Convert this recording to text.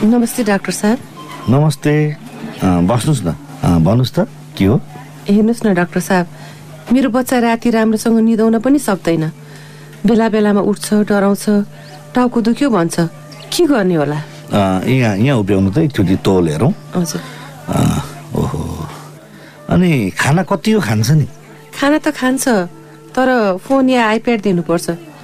नमस्ते डाक्टर साहब। नमस्ते, बस्नुहोस् न। भन्नुहोस् त के हो? हेर्नुहोस् न डाक्टर साहब, मेरो बच्चा राति राम्रोसँग निदाउन पनि सक्दैन। बेला बेलामा उठ्छ, डराउँछ, टाउको दुख्यो भन्छ। के गर्ने होला? यहाँ उभ्याउनु त एकचोटि तौल हेरौँ। हजुर। ओहो, अनि खाना कति हो खान्छ नि? खाना त खान्छ, तर फोन या आइप्याड दिनुपर्छ।